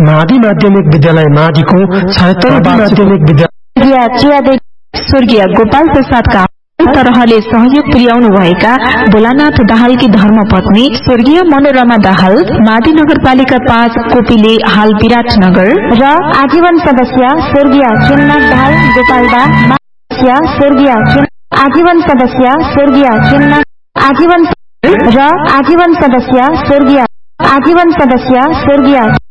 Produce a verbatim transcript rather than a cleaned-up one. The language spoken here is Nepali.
माडी माध्यमिक विद्यालय माडीको छयत्तर माध्यमिक विद्यालय स्वर्गीय गोपाल प्रसादका तरहले सहयोग पुर्याउनु भएका भोलानाथ दाहालकी धर्मपत्नी स्वर्गीय मनोरमा दाहाल माडी नगरपालिका पाँच कोपिले हाल विराटनगर र आजीवन सदस्य स्वर्गीय खेमनाथ दाहाल गोपालदा स्वर्गीय आजीवन सदस्य स्वर्गीय खेमनाथ आजीवन र आजीवन सदस्य स्वर्गीय आजीवन सदस्य स्वर्गीय